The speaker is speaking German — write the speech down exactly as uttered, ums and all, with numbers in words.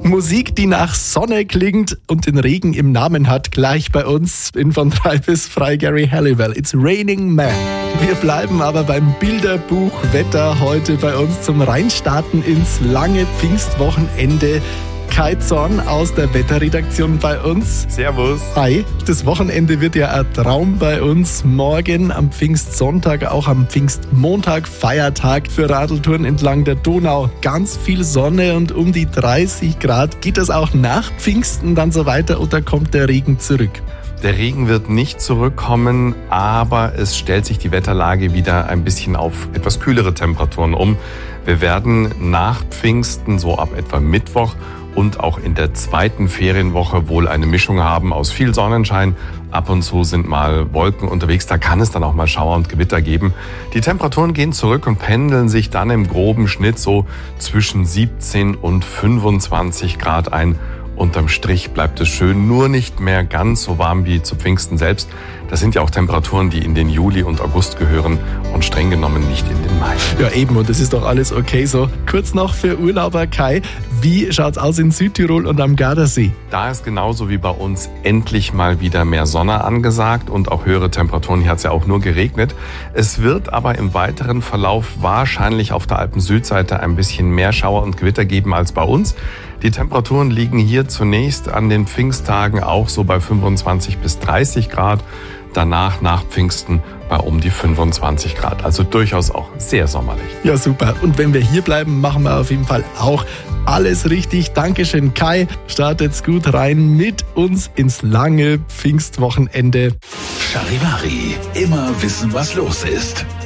Musik, die nach Sonne klingt und den Regen im Namen hat, gleich bei uns in von drei bis frei Gary Halliwell. It's Raining Man. Wir bleiben aber beim Bilderbuch Wetter heute bei uns zum Reinstarten ins lange Pfingstwochenende. Kai Zorn aus der Wetterredaktion bei uns. Servus. Hi. Das Wochenende wird ja ein Traum bei uns. Morgen am Pfingstsonntag, auch am Pfingstmontag, Feiertag für Radeltouren entlang der Donau. Ganz viel Sonne und um die dreißig Grad. Geht das auch nach Pfingsten dann so weiter oder kommt der Regen zurück? Der Regen wird nicht zurückkommen, aber es stellt sich die Wetterlage wieder ein bisschen auf etwas kühlere Temperaturen um. Wir werden nach Pfingsten, so ab etwa Mittwoch und auch in der zweiten Ferienwoche wohl eine Mischung haben aus viel Sonnenschein. Ab und zu sind mal Wolken unterwegs, da kann es dann auch mal Schauer und Gewitter geben. Die Temperaturen gehen zurück und pendeln sich dann im groben Schnitt so zwischen siebzehn und fünfundzwanzig Grad ein. Unterm Strich bleibt es schön, nur nicht mehr ganz so warm wie zu Pfingsten selbst. Das sind ja auch Temperaturen, die in den Juli und August gehören und streng genommen nicht in den Mai. Ja eben, und das ist doch alles okay so. Kurz noch für Urlauber Kai, wie schaut's aus in Südtirol und am Gardasee? Da ist genauso wie bei uns endlich mal wieder mehr Sonne angesagt und auch höhere Temperaturen. Hier hat es ja auch nur geregnet. Es wird aber im weiteren Verlauf wahrscheinlich auf der Alpen-Südseite ein bisschen mehr Schauer und Gewitter geben als bei uns. Die Temperaturen liegen hier zunächst an den Pfingsttagen auch so bei fünfundzwanzig bis dreißig Grad. Danach, nach Pfingsten, bei um die fünfundzwanzig Grad. Also durchaus auch sehr sommerlich. Ja, super. Und wenn wir hier bleiben, machen wir auf jeden Fall auch alles richtig. Dankeschön, Kai. Startet's gut rein mit uns ins lange Pfingstwochenende. Charivari. Immer wissen, was los ist.